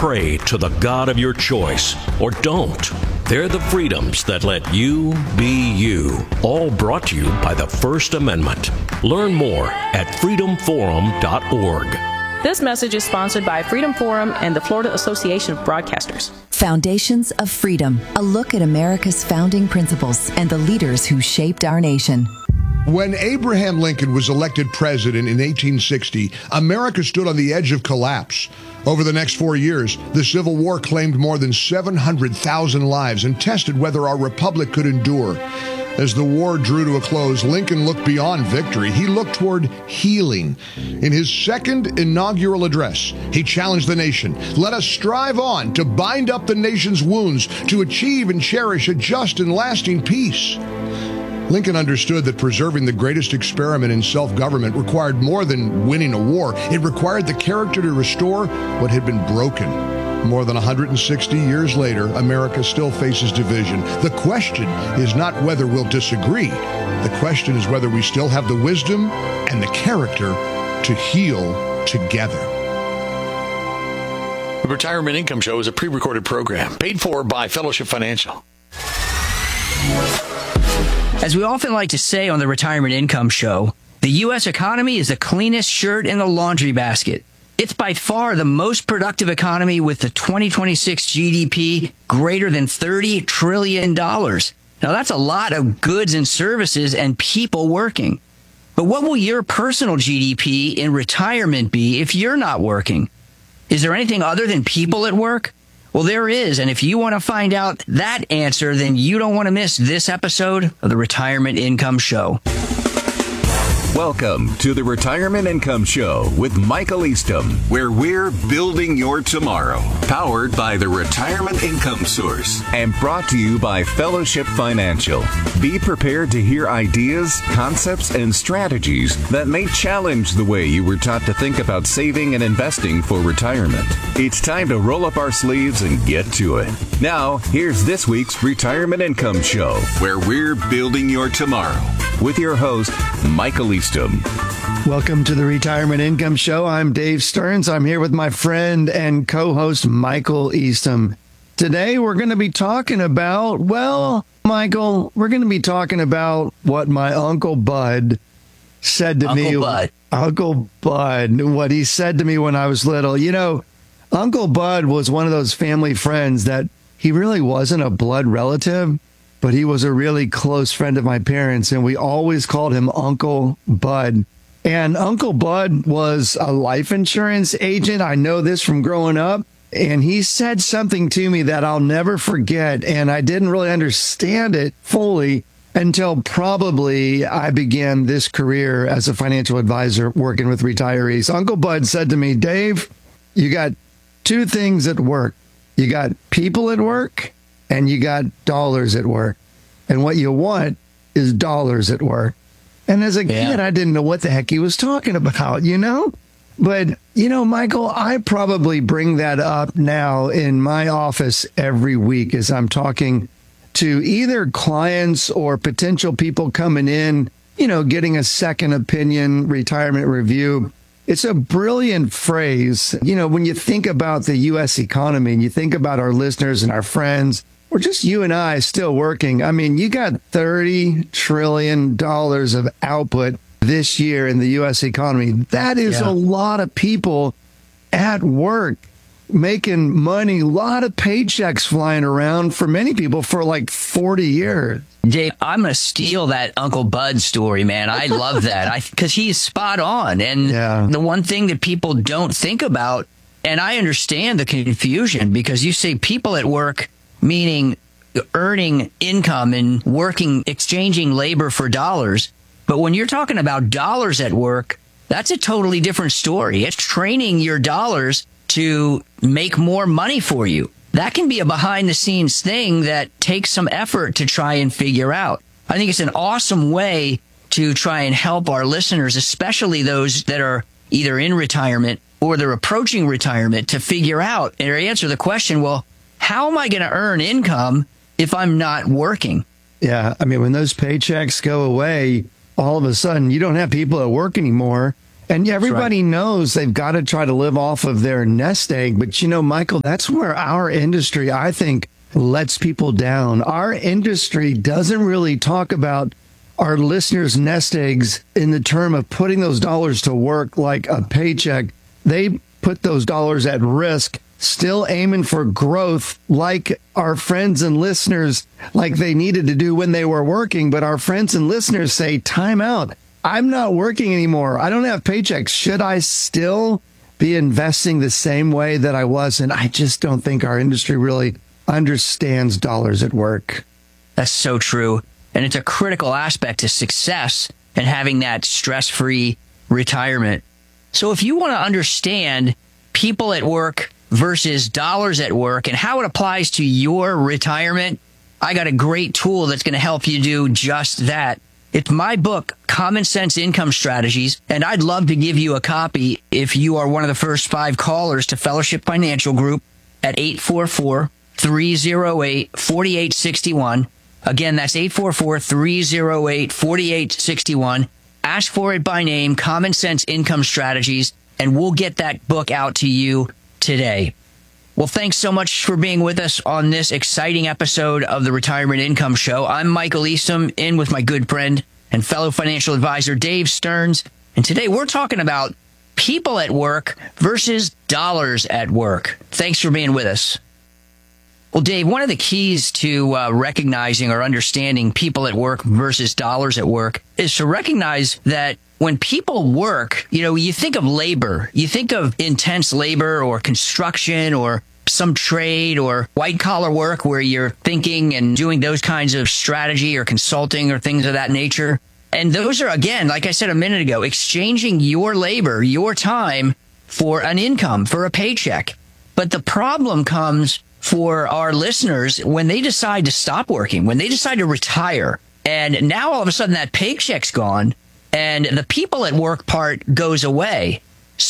Pray to the God of your choice, or don't. They're the freedoms that let you be you. All brought to you by the First Amendment. Learn more at freedomforum.org. This message is sponsored by Freedom Forum and the Florida Association of Broadcasters. Foundations of Freedom, a look at America's founding principles and the leaders who shaped our nation. When Abraham Lincoln was elected president in 1860, America stood on the edge of collapse. Over the next 4 years, the Civil War claimed more than 700,000 lives and tested whether our republic could endure. As the war drew to a close, Lincoln looked beyond victory. He looked toward healing. In his second inaugural address, he challenged the nation. Let us strive on to bind up the nation's wounds, to achieve and cherish a just and lasting peace. Lincoln understood that preserving the greatest experiment in self-government required more than winning a war. It required the character to restore what had been broken. More than 160 years later, America still faces division. The question is not whether we'll disagree. The question is whether we still have the wisdom and the character to heal together. The Retirement Income Show is a pre-recorded program paid for by Fellowship Financial. As we often like to say on the Retirement Income Show, the U.S. economy is the cleanest shirt in the laundry basket. It's by far the most productive economy with the 2026 GDP greater than $30 trillion. Now, that's a lot of goods and services and people working. But what will your personal GDP in retirement be if you're not working? Is there anything other than people at work? Well, there is, and if you want to find out that answer, then you don't want to miss this episode of the Retirement Income Show. Welcome to the Retirement Income Show with Michael Eastham, where we're building your tomorrow. Powered by the Retirement Income Source and brought to you by Fellowship Financial. Be prepared to hear ideas, concepts, and strategies that may challenge the way you were taught to think about saving and investing for retirement. It's time to roll up our sleeves and get to it. Now, here's this week's Retirement Income Show, where we're building your tomorrow, with your host, Michael Eastham. Welcome to the Retirement Income Show. I'm Dave Stearns. I'm here with my friend and co-host Michael Eastham. Today we're going to be talking about, Michael, we're going to be talking about what my Uncle Bud said to me. Uncle Bud, what he said to me when I was little. You know, Uncle Bud was one of those family friends that he really wasn't a blood relative, but he was a really close friend of my parents, and we always called him Uncle Bud. And Uncle Bud was a life insurance agent. I know this from growing up. And he said something to me that I'll never forget, and I didn't really understand it fully until probably I began this career as a financial advisor working with retirees. Uncle Bud said to me, Dave, you got two things at work. You got people at work, and you got dollars at work. And what you want is dollars at work. And as a kid, I didn't know what the heck he was talking about, you know? But, you know, Michael, I probably bring that up now in my office every week as I'm talking to either clients or potential people coming in, you know, getting a second opinion retirement review. It's a brilliant phrase. You know, when you think about the U.S. economy and you think about our listeners and our friends, or just you and I still working. I mean, you got $30 trillion of output this year in the U.S. economy. That is a lot of people at work making money, a lot of paychecks flying around for many people for like 40 years. Dave, I'm going to steal that Uncle Bud story, man. I love that because he's spot on. And the one thing that people don't think about, and I understand the confusion because you say people at work, meaning earning income and working, exchanging labor for dollars. But when you're talking about dollars at work, that's a totally different story. It's training your dollars to make more money for you. That can be a behind the scenes thing that takes some effort to try and figure out. I think it's an awesome way to try and help our listeners, especially those that are either in retirement or they're approaching retirement, to figure out or answer the question, well, how am I going to earn income if I'm not working? Yeah, I mean, when those paychecks go away, all of a sudden you don't have people at work anymore. And everybody knows they've got to try to live off of their nest egg. But, Michael, that's where our industry, I think, lets people down. Our industry doesn't really talk about our listeners' nest eggs in the term of putting those dollars to work like a paycheck. They put those dollars at risk, still aiming for growth like our friends and listeners, like they needed to do when they were working. But our friends and listeners say, time out. I'm not working anymore. I don't have paychecks. Should I still be investing the same way that I was? And I just don't think our industry really understands dollars at work. That's so true. And it's a critical aspect to success and having that stress-free retirement. So if you want to understand people at work versus dollars at work and how it applies to your retirement, I got a great tool that's going to help you do just that. It's my book, Common Sense Income Strategies, and I'd love to give you a copy if you are one of the first 5 callers to Fellowship Financial Group at 844-308-4861. Again, that's 844-308-4861. Ask for it by name, Common Sense Income Strategies, and we'll get that book out to you today. Well, thanks so much for being with us on this exciting episode of the Retirement Income Show. I'm Michael Eastham, in with my good friend and fellow financial advisor, Dave Stearns. And today we're talking about people at work versus dollars at work. Thanks for being with us. Well, Dave, one of the keys to recognizing or understanding people at work versus dollars at work is to recognize that when people work, you think of labor, you think of intense labor or construction or some trade or white collar work where you're thinking and doing those kinds of strategy or consulting or things of that nature. And those are, again, like I said a minute ago, exchanging your labor, your time for an income, for a paycheck. But the problem comes for our listeners when they decide to stop working, when they decide to retire. And now all of a sudden that paycheck's gone and the people at work part goes away.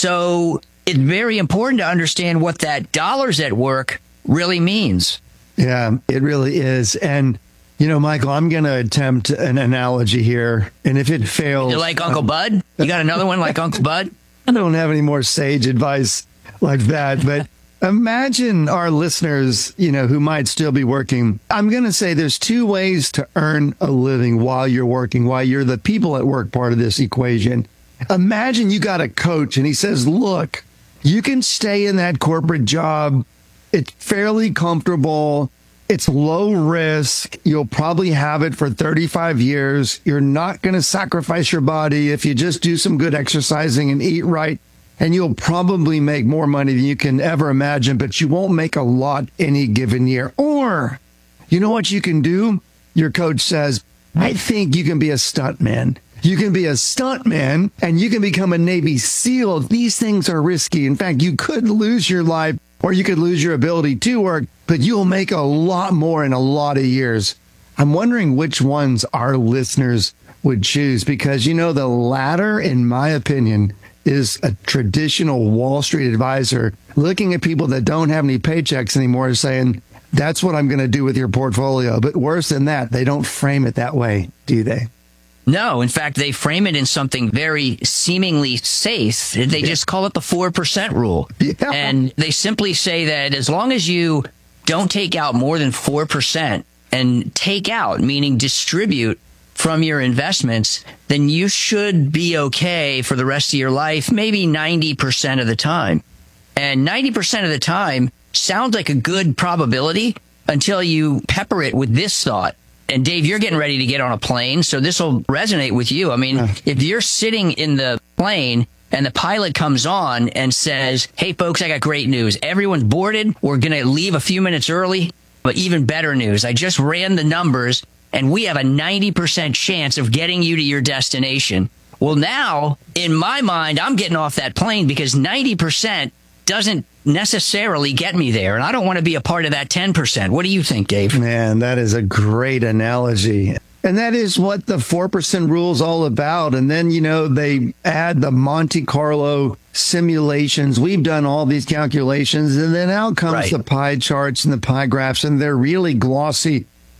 So it's very important to understand what that dollars at work really means. Yeah, it really is. And, Michael, I'm going to attempt an analogy here. And if it fails... You're like Uncle Bud? You got another one like Uncle Bud? I don't have any more sage advice like that, but... Imagine our listeners, who might still be working. I'm going to say there's 2 ways to earn a living while you're working, while you're the people at work part of this equation. Imagine you got a coach and he says, look, you can stay in that corporate job. It's fairly comfortable. It's low risk. You'll probably have it for 35 years. You're not going to sacrifice your body if you just do some good exercising and eat right. And you'll probably make more money than you can ever imagine, but you won't make a lot any given year. Or, you know what you can do? Your coach says, I think you can be a stuntman. You can be a stuntman and you can become a Navy SEAL. These things are risky. In fact, you could lose your life or you could lose your ability to work, but you'll make a lot more in a lot of years. I'm wondering which ones our listeners would choose because, the latter, in my opinion, is a traditional Wall Street advisor looking at people that don't have any paychecks anymore saying, that's what I'm going to do with your portfolio. But worse than that, they don't frame it that way, do they? No, in fact, they frame it in something very seemingly safe. They just call it the 4% rule. Yeah. And they simply say that as long as you don't take out more than 4% and take out, meaning distribute from your investments, then you should be okay for the rest of your life, maybe 90% of the time. And 90% of the time sounds like a good probability until you pepper it with this thought. And Dave, you're getting ready to get on a plane, so this will resonate with you. I mean, if you're sitting in the plane and the pilot comes on and says, hey, folks, I got great news. Everyone's boarded. We're going to leave a few minutes early. But even better news, I just ran the numbers. And we have a 90% chance of getting you to your destination. Well, now, in my mind, I'm getting off that plane because 90% doesn't necessarily get me there. And I don't want to be a part of that 10%. What do you think, Dave? Man, that is a great analogy. And that is what the 4% rule is all about. And then, they add the Monte Carlo simulations. We've done all these calculations. And then out comes the pie charts and the pie graphs. And they're really glossy.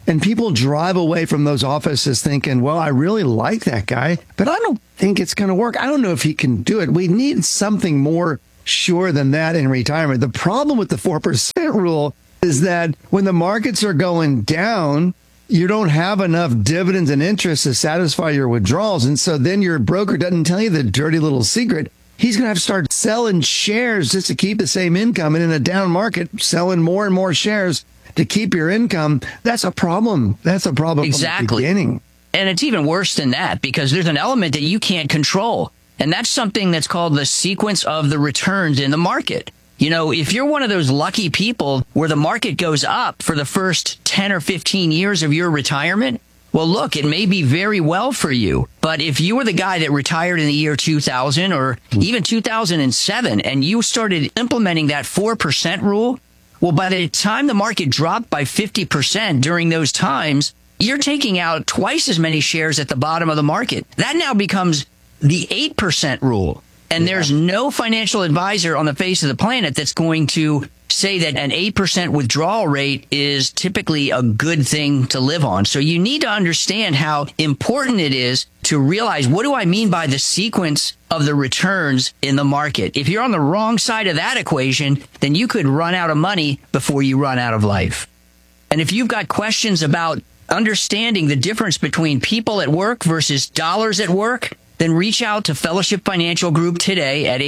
And people drive away from those offices thinking, well, I really like that guy, but I don't think it's going to work. I don't know if he can do it. We need something more sure than that in retirement. The problem with the 4% rule is that when the markets are going down, you don't have enough dividends and interest to satisfy your withdrawals. And so then your broker doesn't tell you the dirty little secret. He's going to have to start selling shares just to keep the same income. And in a down market, selling more and more shares to keep your income. That's a problem. That's a problem. Exactly. From the beginning. And it's even worse than that because there's an element that you can't control. And that's something that's called the sequence of the returns in the market. You know, if you're one of those lucky people where the market goes up for the first 10 or 15 years of your retirement, well, look, it may be very well for you. But if you were the guy that retired in the year 2000 or even 2007 and you started implementing that 4% rule, well, by the time the market dropped by 50% during those times, you're taking out twice as many shares at the bottom of the market. That now becomes the 8% rule. And there's no financial advisor on the face of the planet that's going to say that an 8% withdrawal rate is typically a good thing to live on. So you need to understand how important it is to realize, what do I mean by the sequence of the returns in the market? If you're on the wrong side of that equation, then you could run out of money before you run out of life. And if you've got questions about understanding the difference between people at work versus dollars at work, then reach out to Fellowship Financial Group today at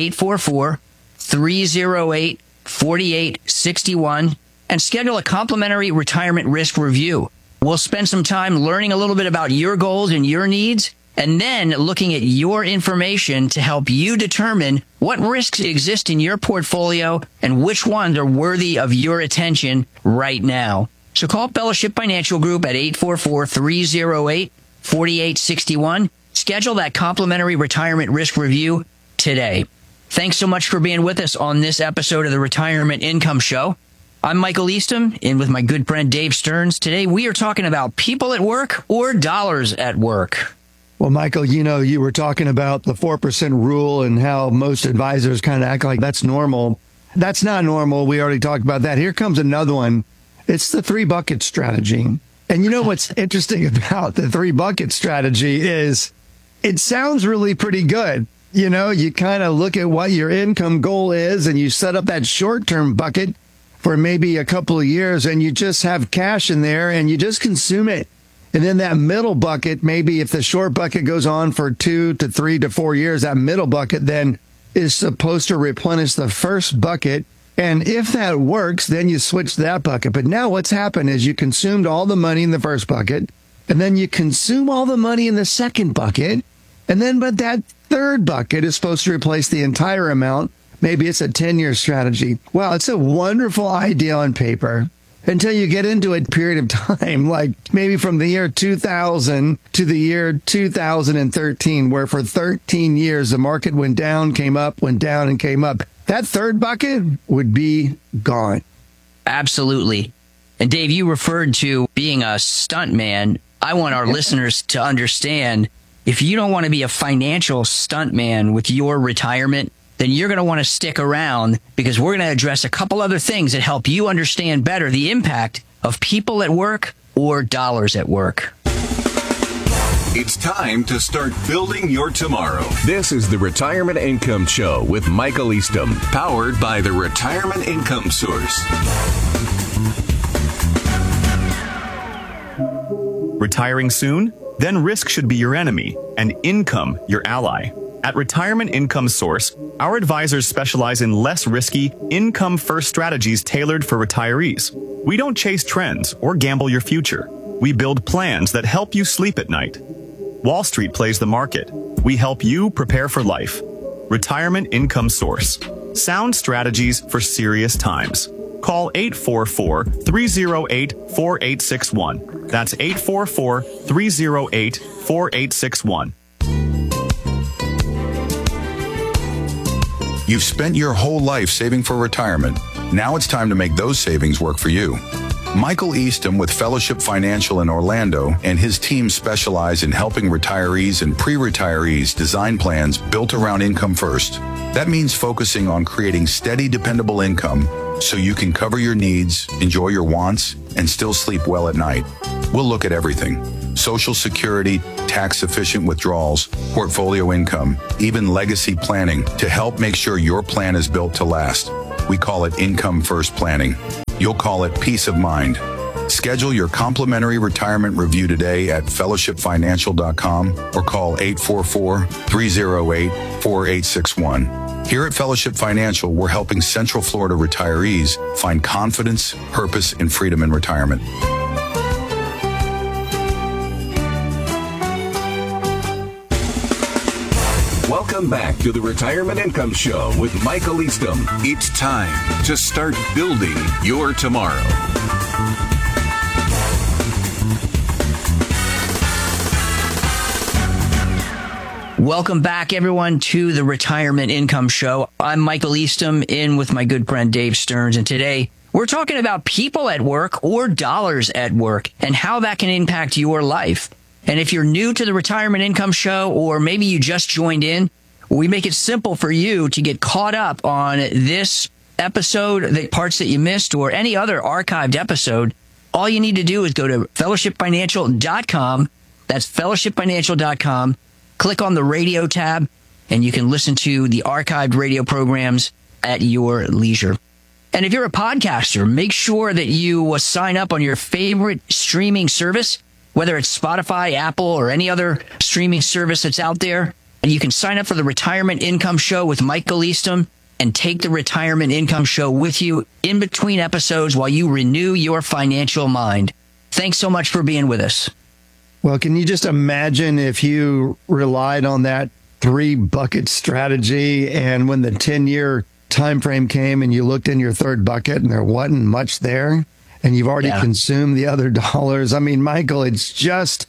844-308-4861 and schedule a complimentary retirement risk review. We'll spend some time learning a little bit about your goals and your needs, and then looking at your information to help you determine what risks exist in your portfolio and which ones are worthy of your attention right now. So call Fellowship Financial Group at 844-308-4861. Schedule that complimentary retirement risk review today. Thanks so much for being with us on this episode of the Retirement Income Show. I'm Michael Eastham, and with my good friend Dave Stearns. Today, we are talking about people at work or dollars at work. Well, Michael, you know, you were talking about the 4% rule and how most advisors kind of act like that's normal. That's not normal. We already talked about that. Here comes another one. It's the 3-bucket strategy. And you know what's interesting about the 3-bucket strategy is it sounds really pretty good. You know, you kind of look at what your income goal is and you set up that short-term bucket for maybe a couple of years and you just have cash in there and you just consume it. And then that middle bucket, maybe if the short bucket goes on for 2 to 3 to 4 years, that middle bucket then is supposed to replenish the first bucket. And if that works, then you switch to that bucket. But now what's happened is you consumed all the money in the first bucket, and then you consume all the money in the second bucket. And then, but that third bucket is supposed to replace the entire amount. Maybe it's a 10-year strategy. Well, it's a wonderful idea on paper until you get into a period of time, like maybe from the year 2000 to the year 2013, where for 13 years, the market went down, came up, went down, and came up. That third bucket would be gone. Absolutely. And Dave, you referred to being a stunt man. I want our listeners to understand, if you don't want to be a financial stuntman with your retirement, then you're going to want to stick around because we're going to address a couple other things that help you understand better the impact of people at work or dollars at work. It's time to start building your tomorrow. This is the Retirement Income Show with Michael Eastham, powered by the Retirement Income Source. Retiring soon? Then risk should be your enemy and income your ally. At Retirement Income Source, our advisors specialize in less risky, income-first strategies tailored for retirees. We don't chase trends or gamble your future. We build plans that help you sleep at night. Wall Street plays the market. We help you prepare for life. Retirement Income Source. Sound strategies for serious times. Call 844-308-4861. That's 844-308-4861. You've spent your whole life saving for retirement. Now it's time to make those savings work for you. Michael Eastham with Fellowship Financial in Orlando and his team specialize in helping retirees and pre-retirees design plans built around income first. That means focusing on creating steady, dependable income so you can cover your needs, enjoy your wants, and still sleep well at night. We'll look at everything: Social Security, tax-efficient withdrawals, portfolio income, even legacy planning to help make sure your plan is built to last. We call it Income First Planning. You'll call it peace of mind. Schedule your complimentary retirement review today at fellowshipfinancial.com or call 844-308-4861. Here at Fellowship Financial, we're helping Central Florida retirees find confidence, purpose, and freedom in retirement. Welcome back to the Retirement Income Show with Michael Eastham. It's time to start building your tomorrow. Welcome back, everyone, to the Retirement Income Show. I'm Michael Eastham, in with my good friend Dave Stearns, and today we're talking about people at work or dollars at work and how that can impact your life. And if you're new to the Retirement Income Show, or maybe you just joined in, we make it simple for you to get caught up on this episode, the parts that you missed, or any other archived episode. All you need to do is go to fellowshipfinancial.com. That's fellowshipfinancial.com. Click on the radio tab, and you can listen to the archived radio programs at your leisure. And if you're a podcaster, make sure that you sign up on your favorite streaming service, whether it's Spotify, Apple, or any other streaming service that's out there. And you can sign up for the Retirement Income Show with Michael Eastham and take the Retirement Income Show with you in between episodes while you renew your financial mind. Thanks so much for being with us. Well, can you just imagine if you relied on that 3-bucket strategy, and when the 10-year time frame came and you looked in your third bucket and there wasn't much there, and you've already consumed the other dollars? I mean, Michael, it's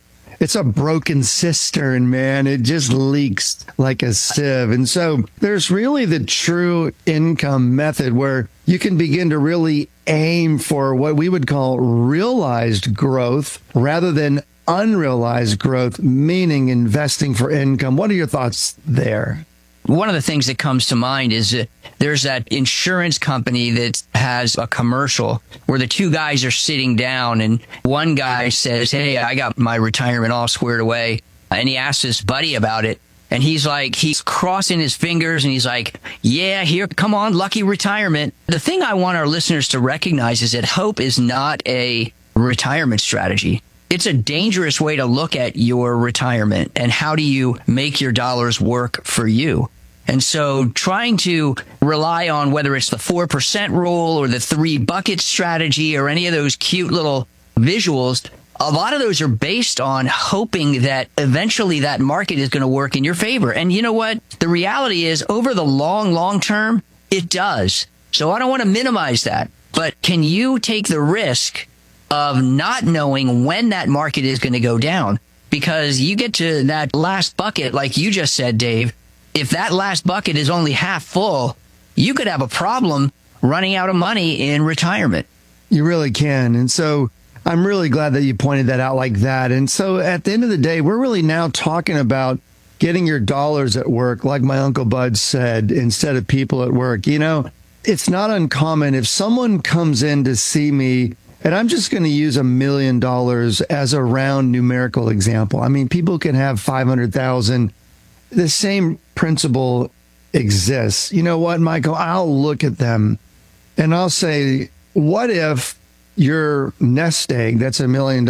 a broken cistern, man. It just leaks like a sieve. And so there's really the true income method where you can begin to really aim for what we would call realized growth rather than unrealized growth, meaning investing for income. What are your thoughts there? One of the things that comes to mind is that there's that insurance company that has a commercial where the two guys are sitting down, and one guy says, "Hey, I got my retirement all squared away." And he asks his buddy about it. And he's crossing his fingers and he's like, "Yeah, here, come on, lucky retirement." The thing I want our listeners to recognize is that hope is not a retirement strategy. It's a dangerous way to look at your retirement and how do you make your dollars work for you. And so trying to rely on whether it's the 4% rule or the 3-bucket strategy or any of those cute little visuals, a lot of those are based on hoping that eventually that market is going to work in your favor. And you know what? The reality is, over the long term, it does. So I don't want to minimize that. But can you take the risk of not knowing when that market is going to go down? Because you get to that last bucket, like you just said, Dave, if that last bucket is only half full, you could have a problem running out of money in retirement. You really can. And so I'm really glad that you pointed that out like that. And so at the end of the day, we're really now talking about getting your dollars at work, like my Uncle Bud said, instead of people at work. You know, it's not uncommon if someone comes in to see me, and I'm just going to use $1 million as a round numerical example. I mean, people can have 500,000. The same principle exists. You know what, Michael? I'll look at them and I'll say, what if your nest egg, that's $1 million,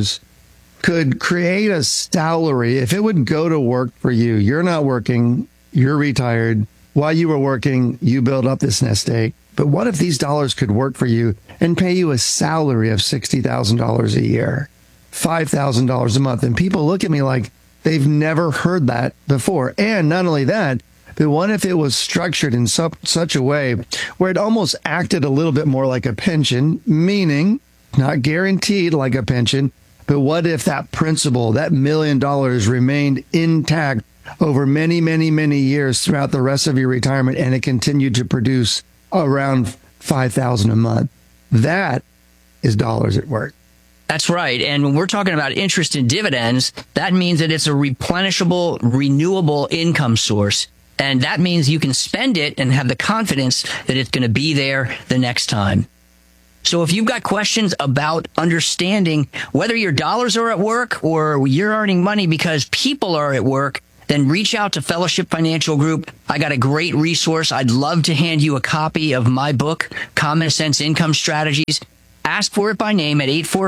could create a salary? If it would go to work for you, you're not working, you're retired. While you were working, you build up this nest egg. But what if these dollars could work for you and pay you a salary of $60,000 a year, $5,000 a month? And people look at me like they've never heard that before. And not only that, but what if it was structured in such a way where it almost acted a little bit more like a pension, meaning not guaranteed like a pension, but what if that principal, that $1 million, remained intact over many, many, many years throughout the rest of your retirement, and it continued to produce around $5,000 a month? That is dollars at work. That's right. And when we're talking about interest and dividends, that means that it's a replenishable, renewable income source. And that means you can spend it and have the confidence that it's going to be there the next time. So if you've got questions about understanding whether your dollars are at work or you're earning money because people are at work, then reach out to Fellowship Financial Group. I got a great resource. I'd love to hand you a copy of my book, Common Sense Income Strategies. Ask for it by name at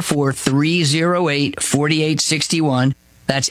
844-308-4861. That's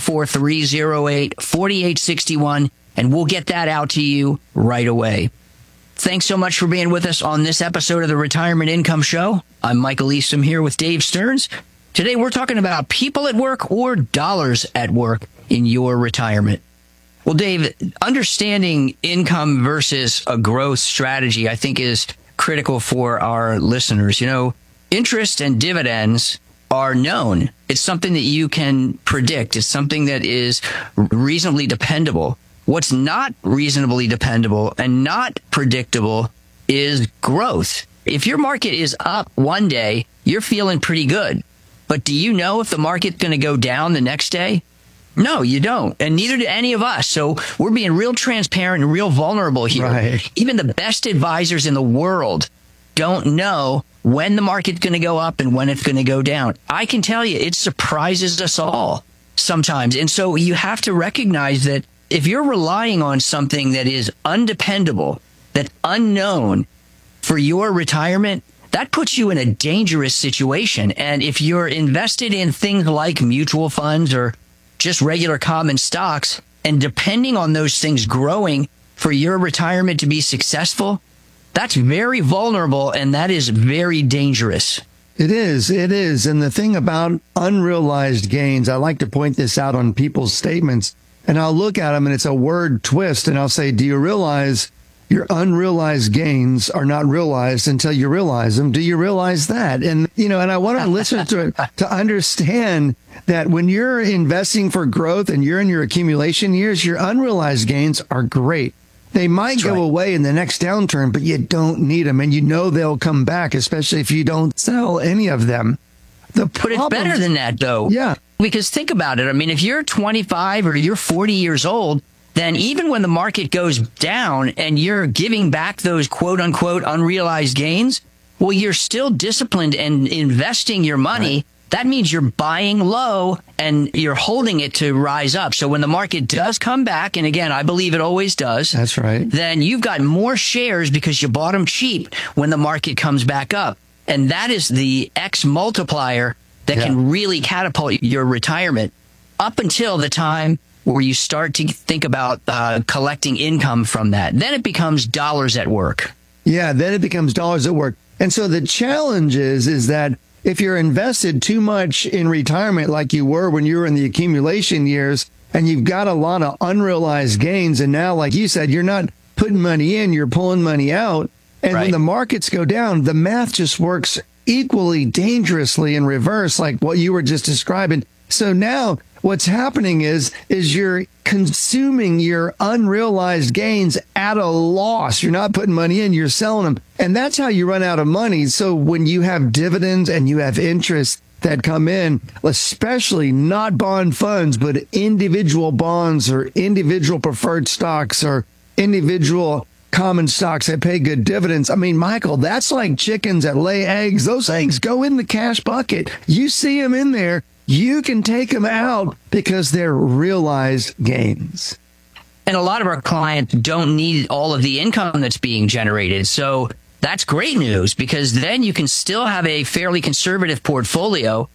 844-308-4861, and we'll get that out to you right away. Thanks so much for being with us on this episode of the Retirement Income Show. I'm Michael Eastham here with Dave Stearns. Today we're talking about people at work or dollars at work in your retirement. Well, Dave, understanding income versus a growth strategy, I think, is critical for our listeners. You know, interest and dividends are known. It's something that you can predict. It's something that is reasonably dependable. What's not reasonably dependable and not predictable is growth. If your market is up one day, you're feeling pretty good. But do you know if the market's going to go down the next day? No, you don't. And neither do any of us. So we're being real transparent and real vulnerable here. Right. Even the best advisors in the world don't know when the market's going to go up and when it's going to go down. I can tell you, it surprises us all sometimes. And so you have to recognize that if you're relying on something that is undependable, that's unknown for your retirement, that puts you in a dangerous situation. And if you're invested in things like mutual funds or just regular common stocks, and depending on those things growing for your retirement to be successful, that's very vulnerable and that is very dangerous. It is. And the thing about unrealized gains, I like to point this out on people's statements, and I'll look at them and it's a word twist, and I'll say, do you realize your unrealized gains are not realized until you realize them? Do you realize that? And, you know, and I want to listen to it to understand that when you're investing for growth and you're in your accumulation years, your unrealized gains are great. They might go away in the next downturn, but you don't need them. And you know they'll come back, especially if you don't sell any of them. But it's better than that, though. Yeah. Because think about it. I mean, if you're 25 or you're 40 years old, then even when the market goes down and you're giving back those quote unquote unrealized gains, well, you're still disciplined and investing your money. Right. That means you're buying low and you're holding it to rise up. So when the market does come back, and again, I believe it always does. That's right. Then you've got more shares because you bought them cheap when the market comes back up. And that is the X multiplier that can really catapult your retirement up until the time where you start to think about collecting income from that. Then it becomes dollars at work. Yeah, then it becomes dollars at work. And so the challenge is that if you're invested too much in retirement like you were when you were in the accumulation years, and you've got a lot of unrealized gains, and now, like you said, you're not putting money in, you're pulling money out. And when the markets go down, the math just works equally dangerously in reverse, like what you were just describing. So now what's happening is you're consuming your unrealized gains at a loss. You're not putting money in, you're selling them. And that's how you run out of money. So when you have dividends and you have interest that come in, especially not bond funds, but individual bonds or individual preferred stocks or individual common stocks that pay good dividends. I mean, Michael, that's like chickens that lay eggs. Those eggs go in the cash bucket. You see them in there. You can take them out because they're realized gains. And a lot of our clients don't need all of the income that's being generated. So that's great news, because then you can still have a fairly conservative portfolio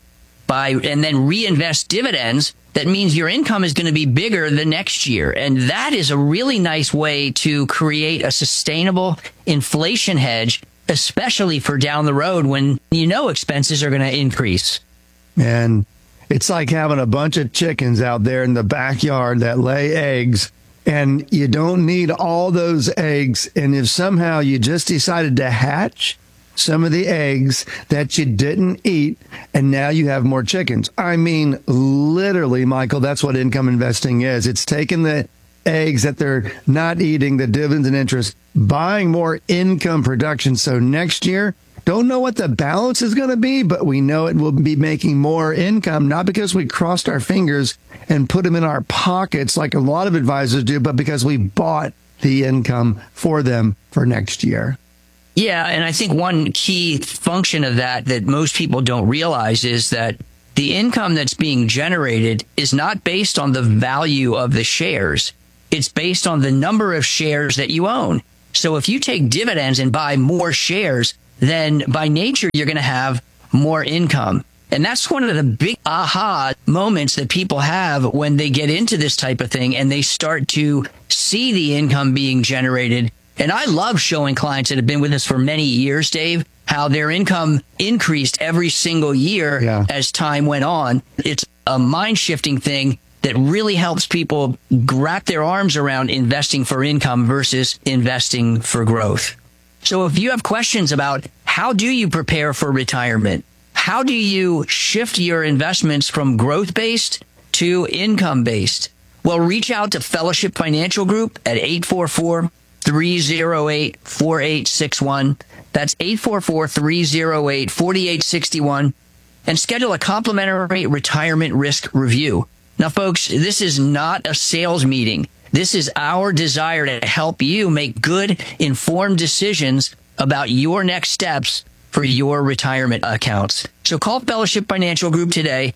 and then reinvest dividends. That means your income is going to be bigger the next year. And that is a really nice way to create a sustainable inflation hedge, especially for down the road when you know expenses are going to increase. And it's like having a bunch of chickens out there in the backyard that lay eggs, and you don't need all those eggs. And if somehow you just decided to hatch some of the eggs that you didn't eat, and now you have more chickens. I mean, literally, Michael, that's what income investing is. It's taking the eggs that they're not eating, the dividends and interest, buying more income production. So next year, Don't know what the balance is going to be, but we know it will be making more income, not because we crossed our fingers and put them in our pockets like a lot of advisors do, but because we bought the income for them for next year. Yeah, and I think one key function of that most people don't realize is that the income that's being generated is not based on the value of the shares. It's based on the number of shares that you own. So if you take dividends and buy more shares, then by nature, you're going to have more income. And that's one of the big aha moments that people have when they get into this type of thing and they start to see the income being generated. And I love showing clients that have been with us for many years, Dave, how their income increased every single year as time went on. It's a mind-shifting thing that really helps people wrap their arms around investing for income versus investing for growth. So if you have questions about how do you prepare for retirement, how do you shift your investments from growth-based to income-based? Well, reach out to Fellowship Financial Group at 844-308-4861. That's 844-308-4861. And schedule a complimentary retirement risk review. Now, folks, this is not a sales meeting. This is our desire to help you make good, informed decisions about your next steps for your retirement accounts. So call Fellowship Financial Group today,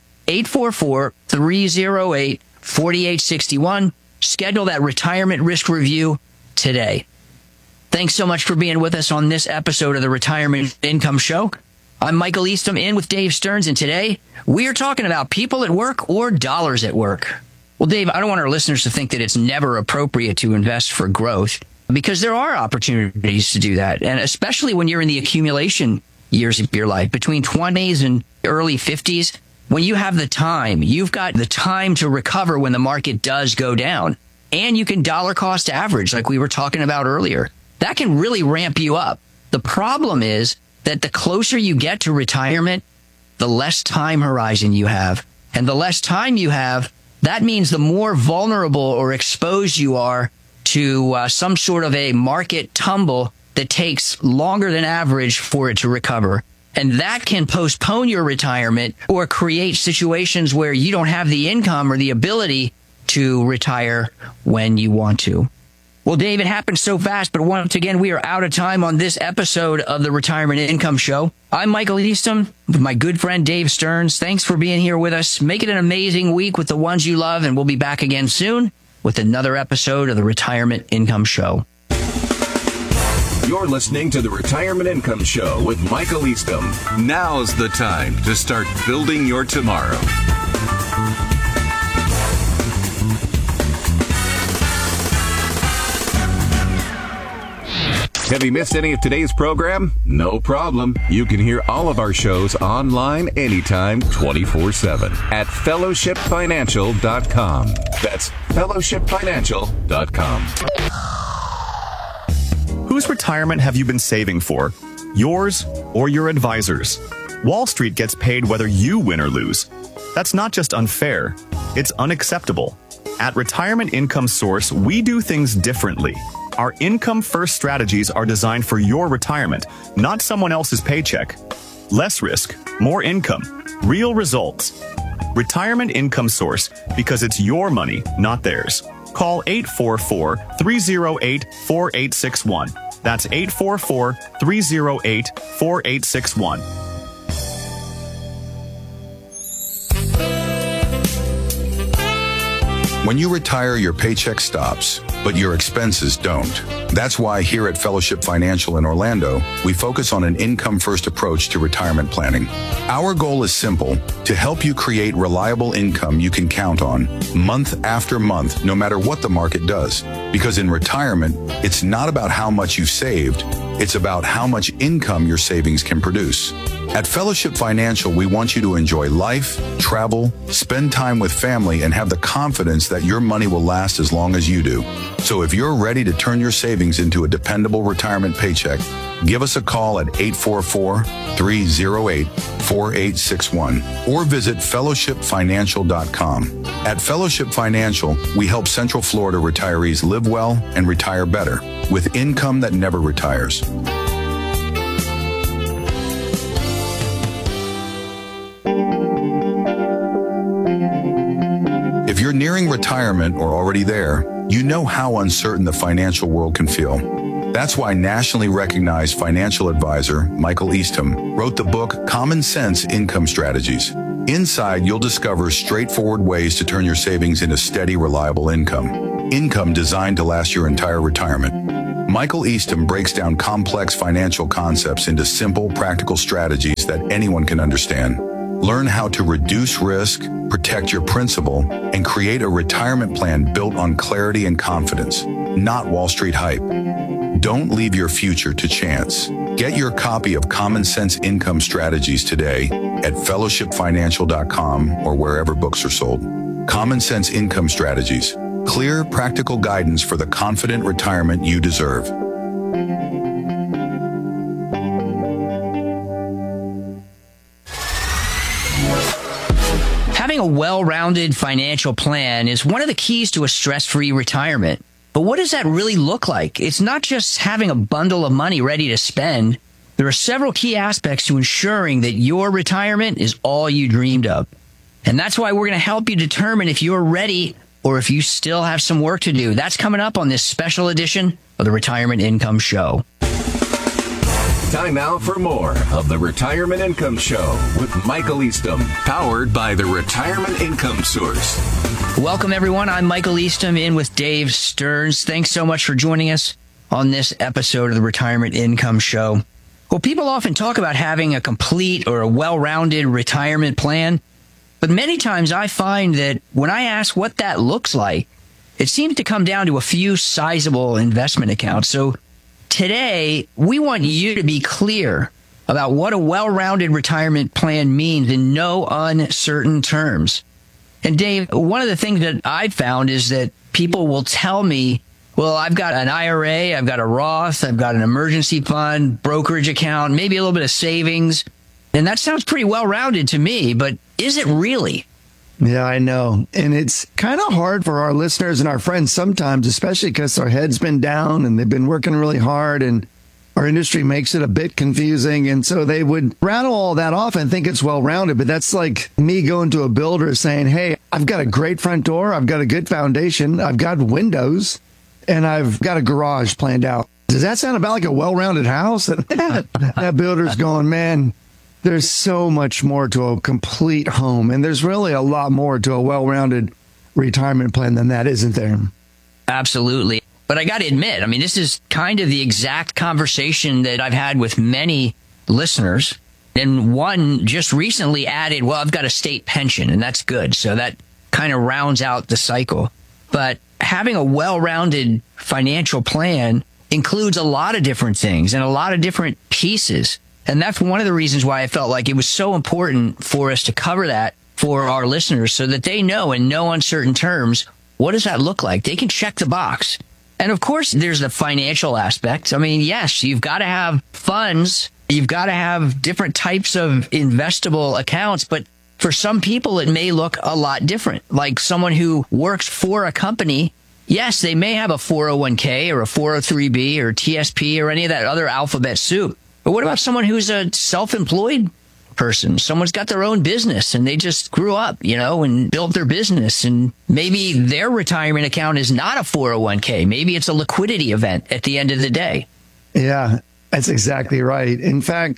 844-308-4861. Schedule that retirement risk review today. Thanks so much for being with us on this episode of the Retirement Income Show. I'm Michael Eastham in with Dave Stearns, and today we are talking about people at work or dollars at work. Well, Dave, I don't want our listeners to think that it's never appropriate to invest for growth, because there are opportunities to do that. And especially when you're in the accumulation years of your life, between 20s and early 50s, when you have the time, you've got the time to recover when the market does go down. And you can dollar cost average, like we were talking about earlier. That can really ramp you up. The problem is that the closer you get to retirement, the less time horizon you have. And the less time you have, that means the more vulnerable or exposed you are to some sort of a market tumble that takes longer than average for it to recover. And that can postpone your retirement or create situations where you don't have the income or the ability to retire when you want to. Well, Dave, it happened so fast, but once again, we are out of time on this episode of the Retirement Income Show. I'm Michael Eastham with my good friend Dave Stearns. Thanks for being here with us. Make it an amazing week with the ones you love, and we'll be back again soon with another episode of the Retirement Income Show. You're listening to the Retirement Income Show with Michael Eastham. Now's the time to start building your tomorrow. Have you missed any of today's program? No problem. You can hear all of our shows online anytime, 24/7 at fellowshipfinancial.com. That's fellowshipfinancial.com. Whose retirement have you been saving for? Yours or your advisor's? Wall Street gets paid whether you win or lose. That's not just unfair, it's unacceptable. At Retirement Income Source, we do things differently. Our income-first strategies are designed for your retirement, not someone else's paycheck. Less risk, more income, real results. Retirement Income Source, because it's your money, not theirs. Call 844-308-4861. That's 844-308-4861. When you retire, your paycheck stops, but your expenses don't. That's why here at Fellowship Financial in Orlando, we focus on an income-first approach to retirement planning. Our goal is simple: to help you create reliable income you can count on month after month, no matter what the market does. Because in retirement, it's not about how much you've saved, it's about how much income your savings can produce. At Fellowship Financial, we want you to enjoy life, travel, spend time with family, and have the confidence that your money will last as long as you do. So if you're ready to turn your savings into a dependable retirement paycheck, give us a call at 844-308-4861 or visit fellowshipfinancial.com. At Fellowship Financial, we help Central Florida retirees live well and retire better with income that never retires. nearing retirement or already there, you know how uncertain the financial world can feel. That's why nationally recognized financial advisor Michael Eastham wrote the book Common Sense Income Strategies. Inside, you'll discover straightforward ways to turn your savings into steady, reliable income. Income designed to last your entire retirement. Michael Eastham breaks down complex financial concepts into simple, practical strategies that anyone can understand. Learn how to reduce risk, protect your principal, and create a retirement plan built on clarity and confidence, not Wall Street hype. Don't leave your future to chance. Get your copy of Common Sense Income Strategies today at fellowshipfinancial.com or wherever books are sold. Common Sense Income Strategies. Clear, practical guidance for the confident retirement you deserve. Having a well-rounded financial plan is one of the keys to a stress-free retirement. But what does that really look like? It's not just having a bundle of money ready to spend. There are several key aspects to ensuring that your retirement is all you dreamed of. And that's why we're going to help you determine if you're ready or if you still have some work to do. That's coming up on this special edition of the Retirement Income Show. Time now for more of the Retirement Income Show with Michael Eastham, powered by the Retirement Income Source. Welcome, everyone. I'm Michael Eastham in with Dave Stearns. Thanks so much for joining us on this episode of the Retirement Income Show. Well, people often talk about having a complete or a well-rounded retirement plan, but many times I find that when I ask what that looks like, it seems to come down to a few sizable investment accounts. So today, we want you to be clear about what a well-rounded retirement plan means in no uncertain terms. And Dave, one of the things that I've found is that people will tell me, well, I've got an IRA, I've got a Roth, I've got an emergency fund, brokerage account, maybe a little bit of savings. And that sounds pretty well-rounded to me, but is it really? Yeah, I know. And it's kind of hard for our listeners and our friends sometimes, especially because our head's been down and they've been working really hard and our industry makes it a bit confusing. And so they would rattle all that off and think it's well-rounded. But that's like me going to a builder saying, hey, I've got a great front door. I've got a good foundation. I've got windows and I've got a garage planned out. Does that sound about like a well-rounded house? That builder's going, man, there's so much more to a complete home. And there's really a lot more to a well-rounded retirement plan than that, isn't there? Absolutely. But I got to admit, I mean, this is kind of the exact conversation that I've had with many listeners. And one just recently added, well, I've got a state pension, and that's good. So that kind of rounds out the cycle. But having a well-rounded financial plan includes a lot of different things and a lot of different pieces. And that's one of the reasons why I felt like it was so important for us to cover that for our listeners so that they know in no uncertain terms, what does that look like? They can check the box. And of course, there's the financial aspect. I mean, yes, you've got to have funds. You've got to have different types of investable accounts. But for some people, it may look a lot different. Like someone who works for a company, yes, they may have a 401k or a 403b or TSP or any of that other alphabet soup. But what about someone who's a self-employed person? Someone's got their own business and they just grew up, and built their business. And maybe their retirement account is not a 401k. Maybe it's a liquidity event at the end of the day. Yeah, that's exactly right. In fact,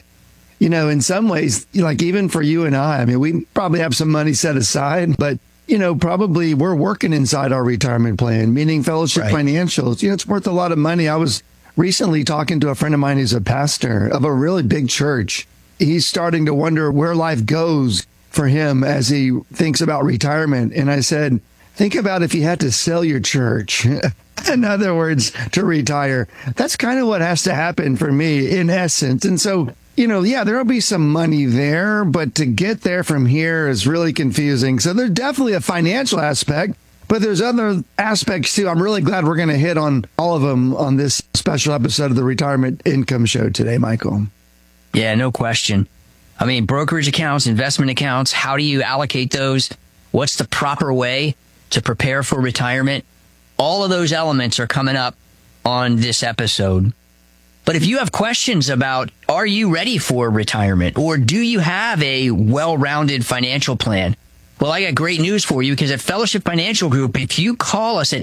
in some ways, like even for you and I mean, we probably have some money set aside, but probably we're working inside our retirement plan, meaning Fellowship Financials. It's worth a lot of money. I was recently talking to a friend of mine who's a pastor of a really big church. He's starting to wonder where life goes for him as he thinks about retirement. And I said, think about if you had to sell your church. In other words, to retire. That's kind of what has to happen for me in essence. And so, there'll be some money there, but to get there from here is really confusing. So there's definitely a financial aspect, but there's other aspects too. I'm really glad we're going to hit on all of them on this special episode of the Retirement Income Show today, Michael. Yeah, no question. I mean, brokerage accounts, investment accounts, how do you allocate those? What's the proper way to prepare for retirement? All of those elements are coming up on this episode. But if you have questions about, are you ready for retirement? Or do you have a well-rounded financial plan? Well, I got great news for you, because at Fellowship Financial Group, if you call us at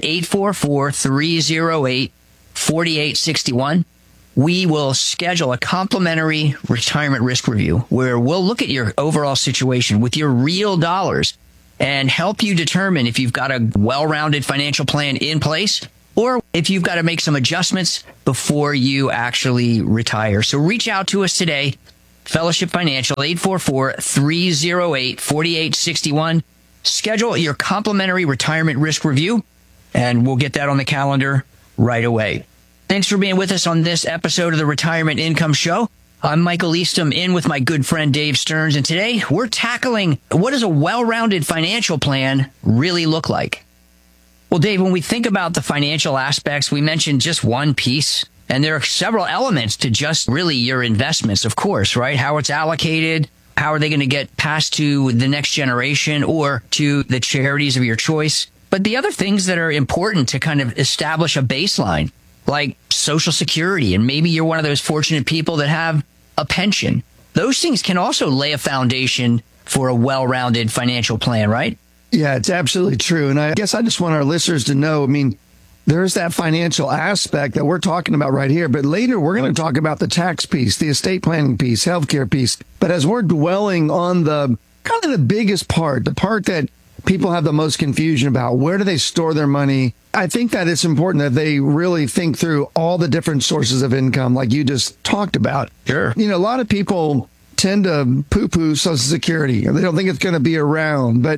844-308-4861, we will schedule a complimentary retirement risk review where we'll look at your overall situation with your real dollars and help you determine if you've got a well-rounded financial plan in place or if you've got to make some adjustments before you actually retire. So reach out to us today. Fellowship Financial, 844-308-4861. Schedule your complimentary retirement risk review, and we'll get that on the calendar right away. Thanks for being with us on this episode of the Retirement Income Show. I'm Michael Eastham, in with my good friend Dave Stearns, and today we're tackling, what does a well-rounded financial plan really look like? Well, Dave, when we think about the financial aspects, we mentioned just one piece. And there are several elements to just really your investments, of course, right? How it's allocated, how are they going to get passed to the next generation or to the charities of your choice. But the other things that are important to kind of establish a baseline, like Social Security, and maybe you're one of those fortunate people that have a pension. Those things can also lay a foundation for a well-rounded financial plan, right? Yeah, it's absolutely true. And I guess I just want our listeners to know, there's that financial aspect that we're talking about right here. But later, we're going to talk about the tax piece, the estate planning piece, healthcare piece. But as we're dwelling on the kind of the biggest part, the part that people have the most confusion about, where do they store their money? I think that it's important that they really think through all the different sources of income, like you just talked about. Sure. A lot of people tend to poo-poo Social Security. They don't think it's going to be around. But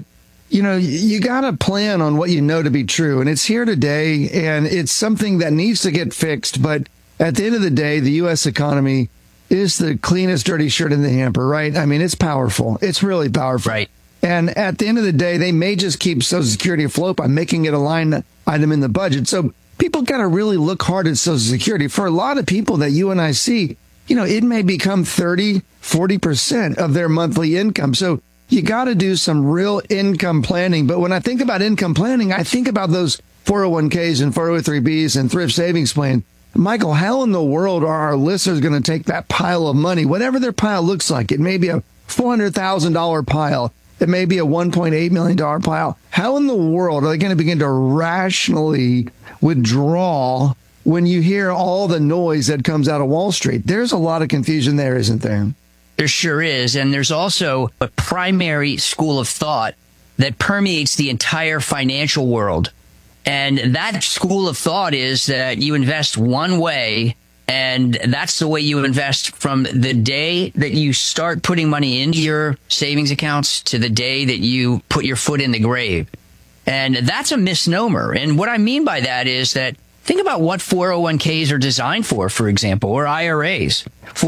you got to plan on what you know to be true. And it's here today, and it's something that needs to get fixed. But at the end of the day, the U.S. economy is the cleanest dirty shirt in the hamper, right? It's powerful. It's really powerful. Right. And at the end of the day, they may just keep Social Security afloat by making it a line item in the budget. So people got to really look hard at Social Security. For a lot of people that you and I see, it may become 30, 40% of their monthly income. So you got to do some real income planning. But when I think about income planning, I think about those 401ks and 403bs and thrift savings plan. Michael, how in the world are our listeners going to take that pile of money, whatever their pile looks like? It may be a $400,000 pile. It may be a $1.8 million pile. How in the world are they going to begin to rationally withdraw when you hear all the noise that comes out of Wall Street? There's a lot of confusion there, isn't there? There sure is. And there's also a primary school of thought that permeates the entire financial world. And that school of thought is that you invest one way, and that's the way you invest from the day that you start putting money into your savings accounts to the day that you put your foot in the grave. And that's a misnomer. And what I mean by that is that think about what 401ks are designed for example, or IRAs.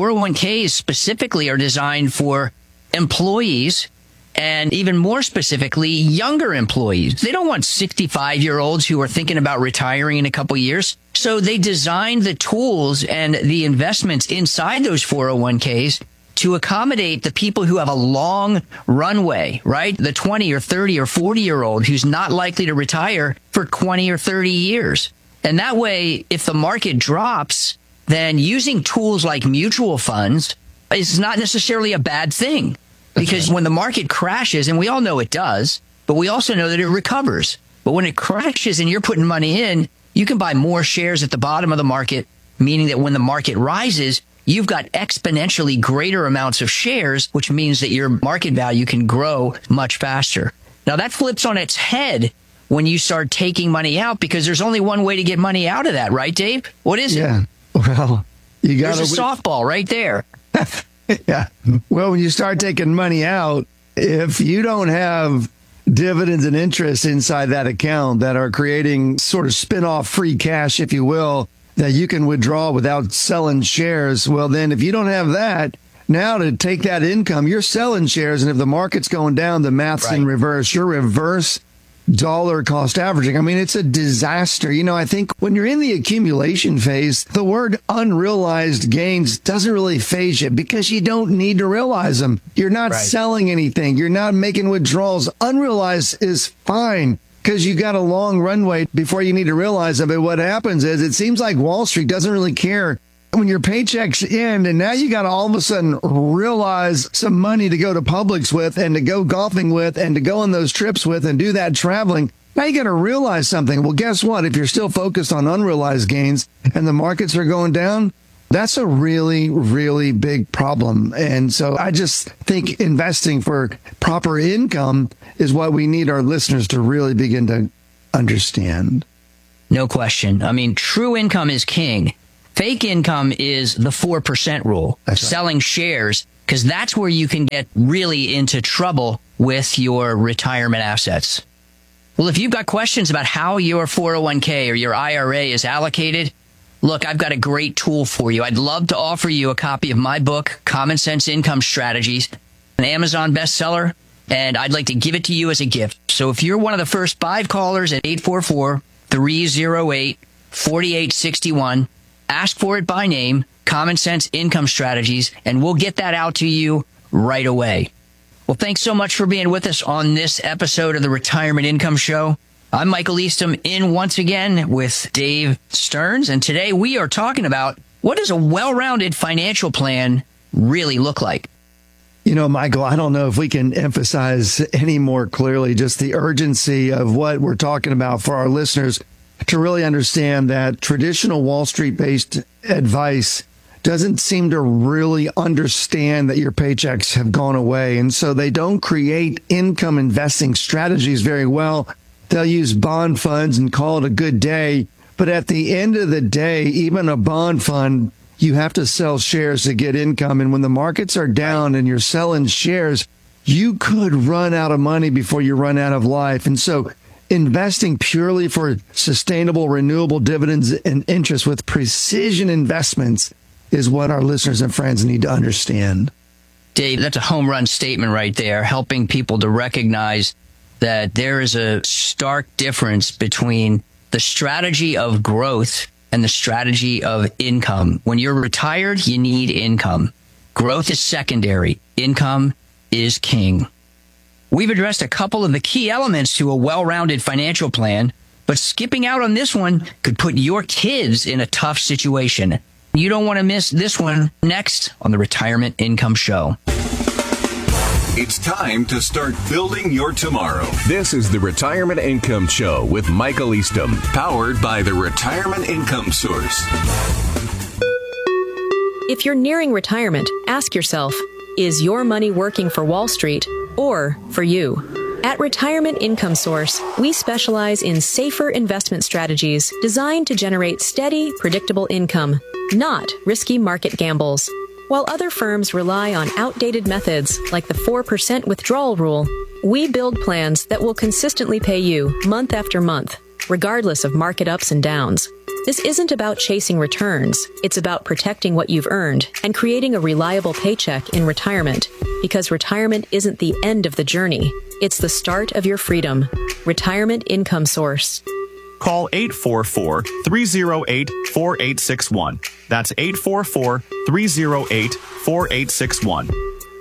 401ks specifically are designed for employees, and even more specifically, younger employees. They don't want 65-year-olds who are thinking about retiring in a couple years. So they designed the tools and the investments inside those 401ks to accommodate the people who have a long runway, right? The 20 or 30 or 40-year-old who's not likely to retire for 20 or 30 years. And that way, if the market drops, then using tools like mutual funds is not necessarily a bad thing. Because when the market crashes, and we all know it does, but we also know that it recovers. But when it crashes and you're putting money in, you can buy more shares at the bottom of the market, meaning that when the market rises, you've got exponentially greater amounts of shares, which means that your market value can grow much faster. Now, that flips on its head when you start taking money out, because there's only one way to get money out of that, right, Dave? What is it? Yeah. Well, you got There's a softball right there. Yeah. Well, when you start taking money out, if you don't have dividends and interest inside that account that are creating sort of spin-off free cash, if you will, that you can withdraw without selling shares, well, then if you don't have that, now to take that income, you're selling shares. And if the market's going down, the math's in reverse. You're reverse dollar cost averaging. It's a disaster. I think when you're in the accumulation phase, the word unrealized gains doesn't really faze you because you don't need to realize them. You're not selling anything. You're not making withdrawals. Unrealized is fine because you got a long runway before you need to realize them. But what happens is it seems like Wall Street doesn't really care when your paychecks end and now you got to all of a sudden realize some money to go to Publix with and to go golfing with and to go on those trips with and do that traveling. Now you got to realize something. Well, guess what? If you're still focused on unrealized gains and the markets are going down, that's a really, really big problem. And so I just think investing for proper income is what we need our listeners to really begin to understand. No question. I mean, true income is king. Fake income is the 4% rule, selling shares, because that's where you can get really into trouble with your retirement assets. Well, if you've got questions about how your 401k or your IRA is allocated, look, I've got a great tool for you. I'd love to offer you a copy of my book, Common Sense Income Strategies, an Amazon bestseller, and I'd like to give it to you as a gift. So if you're one of the first 5 callers at 844-308-4861, ask for it by name, Common Sense Income Strategies, and we'll get that out to you right away. Well, thanks so much for being with us on this episode of the Retirement Income Show. I'm Michael Eastham, in once again with Dave Stearns, and today we are talking about what does a well-rounded financial plan really look like? You know, Michael, I don't know if we can emphasize any more clearly just the urgency of what we're talking about for our listeners to really understand that traditional Wall Street-based advice doesn't seem to really understand that your paychecks have gone away. And so they don't create income investing strategies very well. They'll use bond funds and call it a good day. But at the end of the day, even a bond fund, you have to sell shares to get income. And when the markets are down and you're selling shares, you could run out of money before you run out of life. And so investing purely for sustainable, renewable dividends and interest with precision investments is what our listeners and friends need to understand. Dave, that's a home run statement right there, helping people to recognize that there is a stark difference between the strategy of growth and the strategy of income. When you're retired, you need income. Growth is secondary. Income is king. We've addressed a couple of the key elements to a well-rounded financial plan, but skipping out on this one could put your kids in a tough situation. You don't want to miss this one next on the Retirement Income Show. It's time to start building your tomorrow. This is the Retirement Income Show with Michael Eastham, powered by the Retirement Income Source. If you're nearing retirement, ask yourself, is your money working for Wall Street or for you? At Retirement Income Source, we specialize in safer investment strategies designed to generate steady, predictable income, not risky market gambles. While other firms rely on outdated methods like the 4% withdrawal rule, we build plans that will consistently pay you month after month, regardless of market ups and downs. This isn't about chasing returns. It's about protecting what you've earned and creating a reliable paycheck in retirement, because retirement isn't the end of the journey. It's the start of your freedom. Retirement Income Source. Call 844-308-4861. That's 844-308-4861.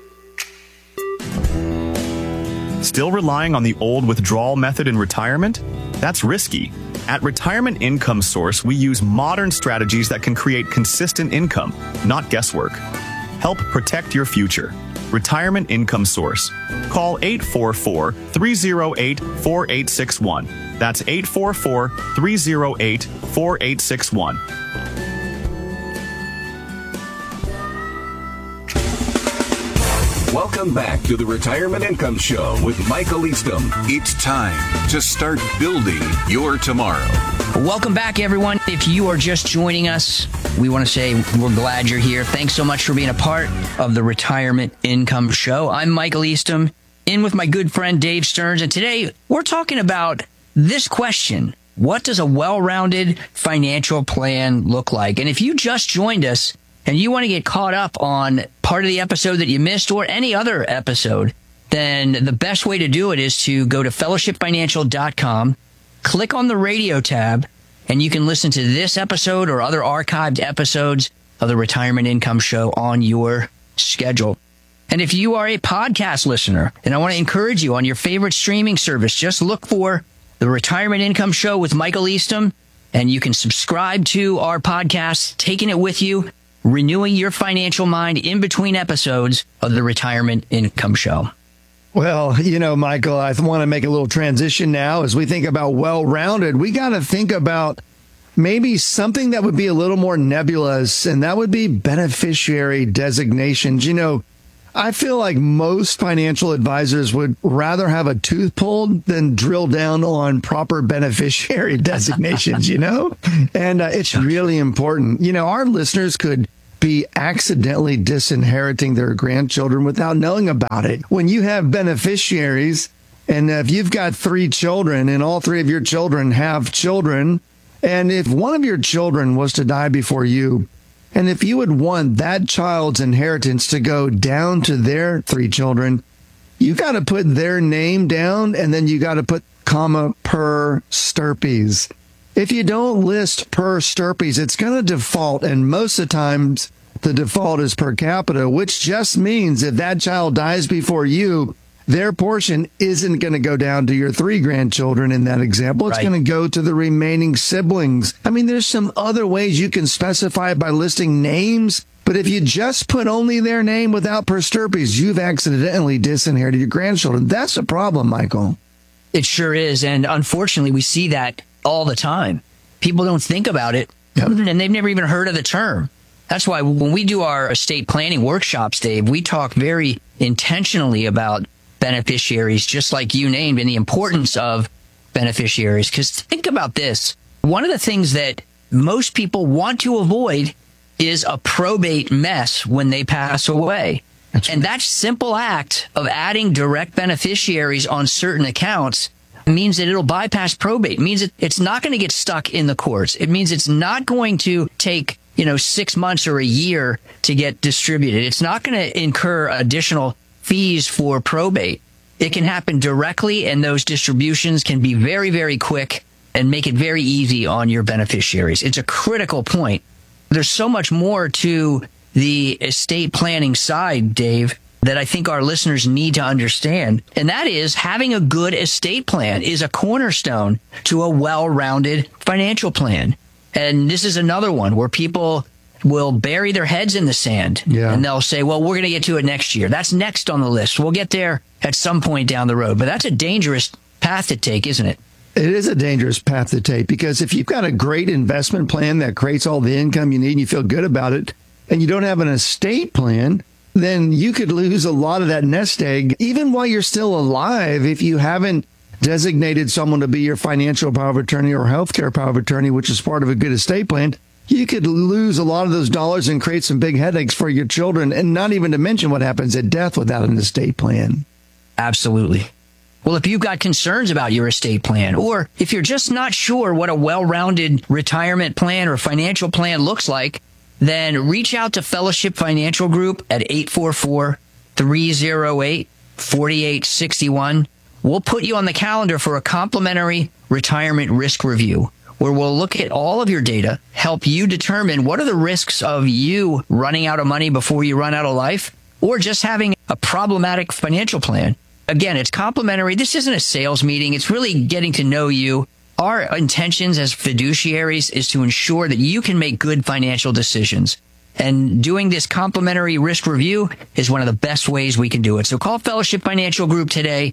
Still relying on the old withdrawal method in retirement? That's risky. At Retirement Income Source, we use modern strategies that can create consistent income, not guesswork. Help protect your future. Retirement Income Source. Call 844-308-4861. That's 844-308-4861. Welcome back to the Retirement Income Show with Michael Eastham. It's time to start building your tomorrow. Welcome back, everyone. If you are just joining us, we want to say we're glad you're here. Thanks so much for being a part of the Retirement Income Show. I'm Michael Eastham, in with my good friend Dave Stearns, and today we're talking about this question: what does a well-rounded financial plan look like? And if you just joined us and you want to get caught up on part of the episode that you missed or any other episode, then the best way to do it is to go to fellowshipfinancial.com, click on the radio tab, and you can listen to this episode or other archived episodes of the Retirement Income Show on your schedule. And if you are a podcast listener, then I want to encourage you on your favorite streaming service, just look for the Retirement Income Show with Michael Eastham, and you can subscribe to our podcast, taking it with you renewing your financial mind in between episodes of the Retirement Income Show. Well, Michael, I want to make a little transition now. As we think about well-rounded, we got to think about maybe something that would be a little more nebulous, and that would be beneficiary designations. I feel like most financial advisors would rather have a tooth pulled than drill down on proper beneficiary designations, And it's really important. Our listeners could be accidentally disinheriting their grandchildren without knowing about it. When you have beneficiaries, and if you've got 3 children and all 3 of your children have children, and if one of your children was to die before you, and if you would want that child's inheritance to go down to their 3 children, you got to put their name down, and then you got to put comma per Stirpes. If you don't list per Stirpes, it's going to default, and most of the times the default is per capita, which just means if that child dies before you, their portion isn't going to go down to your 3 grandchildren in that example. It's going to go to the remaining siblings. I mean, there's some other ways you can specify it by listing names, but if you just put only their name without per Stirpes, you've accidentally disinherited your grandchildren. That's a problem, Michael. It sure is, and unfortunately, we see that all the time. People don't think about it, and they've never even heard of the term. That's why when we do our estate planning workshops, Dave, we talk very intentionally about beneficiaries, just like you named, and the importance of beneficiaries. Because think about this. One of the things that most people want to avoid is a probate mess when they pass away. And that simple act of adding direct beneficiaries on certain accounts means that it'll bypass probate. It means it's not going to get stuck in the courts. It means it's not going to take 6 months or a year to get distributed. It's not going to incur additional fees for probate. It can happen directly, and those distributions can be very, very quick and make it very easy on your beneficiaries. It's a critical point. There's so much more to the estate planning side, Dave, that I think our listeners need to understand. And that is having a good estate plan is a cornerstone to a well-rounded financial plan. And this is another one where people will bury their heads in the sand and they'll say, well, we're going to get to it next year. That's next on the list. We'll get there at some point down the road. But that's a dangerous path to take, isn't it? It is a dangerous path to take, because if you've got a great investment plan that creates all the income you need and you feel good about it, and you don't have an estate plan, then you could lose a lot of that nest egg, even while you're still alive, if you haven't designated someone to be your financial power of attorney or healthcare power of attorney, which is part of a good estate plan. You could lose a lot of those dollars and create some big headaches for your children, and not even to mention what happens at death without an estate plan. Absolutely. Well, if you've got concerns about your estate plan, or if you're just not sure what a well-rounded retirement plan or financial plan looks like, then reach out to Fellowship Financial Group at 844-308-4861. We'll put you on the calendar for a complimentary retirement risk review, where we'll look at all of your data, help you determine what are the risks of you running out of money before you run out of life, or just having a problematic financial plan. Again, it's complimentary. This isn't a sales meeting. It's really getting to know you. Our intentions as fiduciaries is to ensure that you can make good financial decisions. And doing this complimentary risk review is one of the best ways we can do it. So call Fellowship Financial Group today,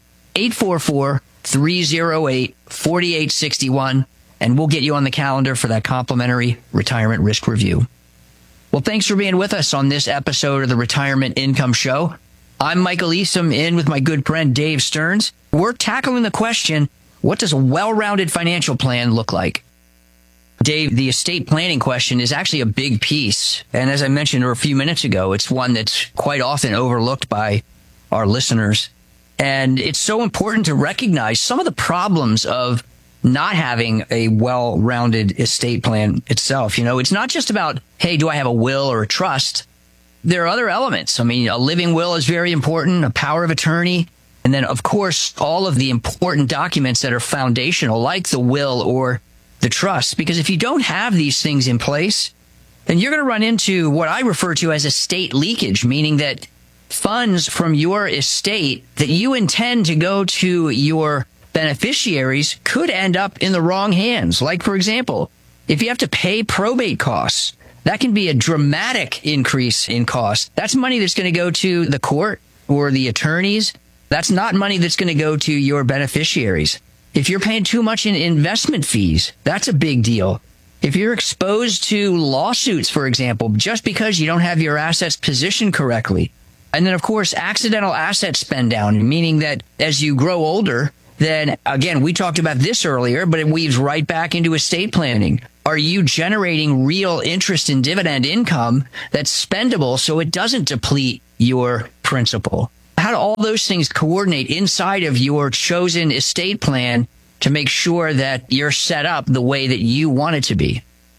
844-308-4861, and we'll get you on the calendar for that complimentary retirement risk review. Well, thanks for being with us on this episode of the Retirement Income Show. I'm Michael Eastham, in with my good friend Dave Stearns. We're tackling the question, what does a well-rounded financial plan look like? Dave, the estate planning question is actually a big piece. And as I mentioned a few minutes ago, it's one that's quite often overlooked by our listeners. And it's so important to recognize some of the problems of not having a well-rounded estate plan itself. It's not just about, hey, do I have a will or a trust? There are other elements. I mean, a living will is very important, a power of attorney. And then, of course, all of the important documents that are foundational, like the will or the trust. Because if you don't have these things in place, then you're going to run into what I refer to as estate leakage, meaning that funds from your estate that you intend to go to your beneficiaries could end up in the wrong hands. Like, for example, if you have to pay probate costs, that can be a dramatic increase in cost. That's money that's going to go to the court or the attorneys. That's not money that's going to go to your beneficiaries. If you're paying too much in investment fees, that's a big deal. If you're exposed to lawsuits, for example, just because you don't have your assets positioned correctly. And then, of course, accidental asset spend down, meaning that as you grow older, then again, we talked about this earlier, but it weaves right back into estate planning. Are you generating real interest and dividend income that's spendable so it doesn't deplete your principal? How do all those things coordinate inside of your chosen estate plan to make sure that you're set up the way that you want it to be?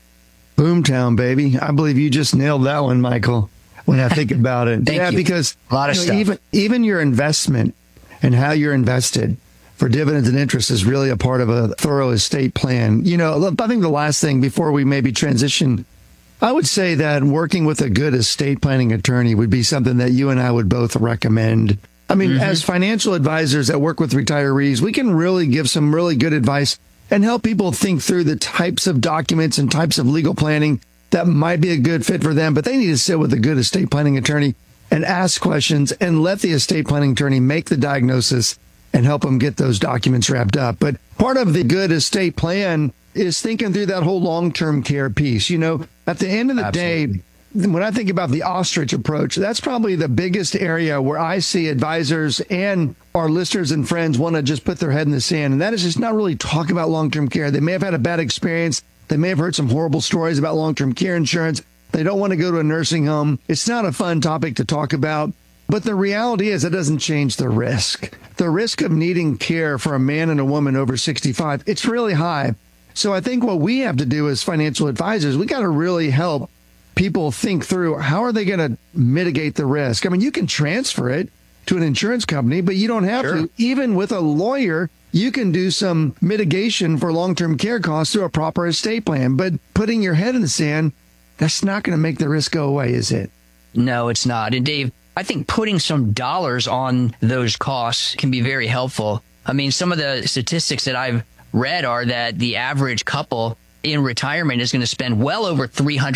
Boomtown, baby. I believe you just nailed that one, Michael, when I think about it. Thank you. Because a lot of stuff. Even your investment and how you're invested for dividends and interest is really a part of a thorough estate plan. You know, I think the last thing before we maybe transition, I would say that working with a good estate planning attorney would be something that you and I would both recommend. I mean, as financial advisors that work with retirees, we can really give some really good advice and help people think through the types of documents and types of legal planning that might be a good fit for them. But they need to sit with a good estate planning attorney and ask questions and let the estate planning attorney make the diagnosis and help them get those documents wrapped up. But part of the good estate plan is thinking through that whole long-term care piece. You know, at the end of the day, when I think about the ostrich approach, that's probably the biggest area where I see advisors and our listeners and friends want to just put their head in the sand. And that is just not really talk about long-term care. They may have had a bad experience. They may have heard some horrible stories about long-term care insurance. They don't want to go to a nursing home. It's not a fun topic to talk about. But the reality is it doesn't change the risk. The risk of needing care for a man and a woman over 65, it's really high. So I think what we have to do as financial advisors, we got to really help people think through how are they going to mitigate the risk. I mean, you can transfer it to an insurance company, but you don't have to. Even with a lawyer, you can do some mitigation for long-term care costs through a proper estate plan. But putting your head in the sand, that's not going to make the risk go away, is it? No, it's not. And Dave, I think putting some dollars on those costs can be very helpful. I mean, some of the statistics that I've read are that the average couple in retirement is going to spend well over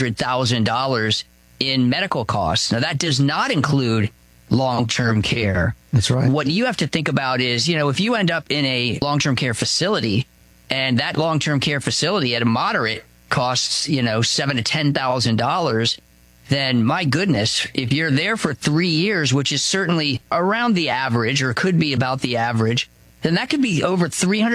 $300,000 in medical costs. Now, that does not include long-term care. That's right. What you have to think about is, you know, if you end up in a long-term care facility and that long-term care facility at a moderate costs, you know, $7,000 to $10,000, then my goodness, if you're there for 3 years, which is certainly around the average or could be about the average, then that could be over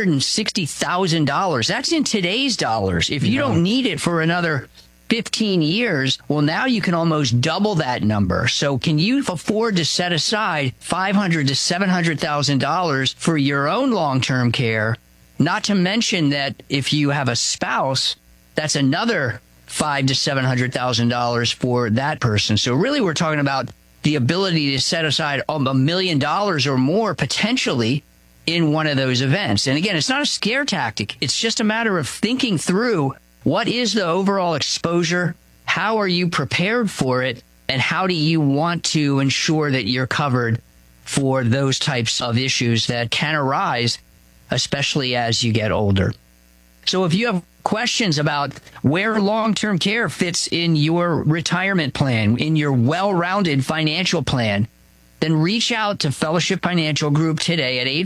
$360,000. That's in today's dollars. If you don't need it for another 15 years, well, now you can almost double that number. So can you afford to set aside $500,000 to $700,000 for your own long-term care? Not to mention that if you have a spouse, that's another $500,000 to $700,000 for that person. So really, we're talking about the ability to set aside $1 million or more potentially in one of those events. And again, it's not a scare tactic. It's just a matter of thinking through what is the overall exposure, how are you prepared for it, and how do you want to ensure that you're covered for those types of issues that can arise, especially as you get older. So if you have questions about where long-term care fits in your retirement plan, in your well-rounded financial plan, then reach out to Fellowship Financial Group today at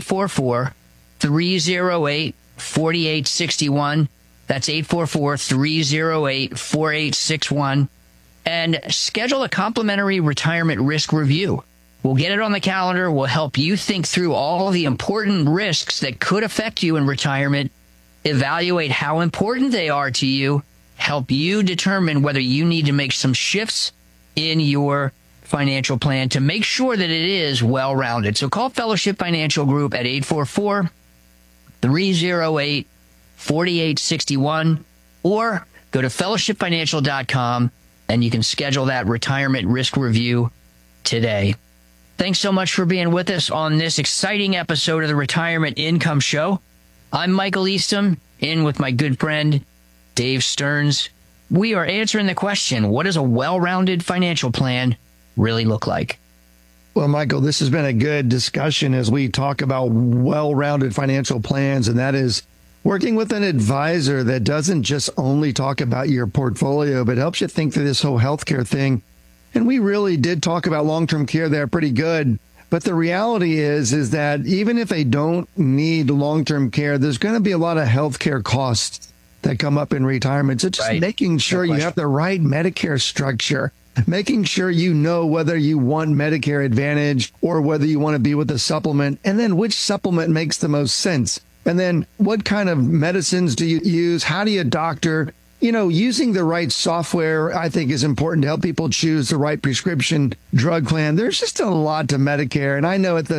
844-308-4861. That's 844-308-4861. And schedule a complimentary retirement risk review. We'll get it on the calendar. We'll help you think through all the important risks that could affect you in retirement, evaluate how important they are to you, help you determine whether you need to make some shifts in your financial plan to make sure that it is well-rounded. So call Fellowship Financial Group at 844-308-4861 or go to fellowshipfinancial.com and you can schedule that retirement risk review today. Thanks so much for being with us on this exciting episode of the Retirement Income Show. I'm Michael Eastham, in with my good friend, Dave Stearns. We are answering the question, what does a well-rounded financial plan really look like? Well, Michael, this has been a good discussion as we talk about well-rounded financial plans, and that is working with an advisor that doesn't just only talk about your portfolio, but helps you think through this whole healthcare thing. And we really did talk about long-term care there pretty good. But the reality is that even if they don't need long-term care, there's going to be a lot of healthcare costs that come up in retirement. So just making sure you have the right Medicare structure, making sure you know whether you want Medicare Advantage or whether you want to be with a supplement, and then which supplement makes the most sense. And then what kind of medicines do you use? How do you doctor? You know, using the right software, I think, is important to help people choose the right prescription drug plan. There's just a lot to Medicare. And I know at the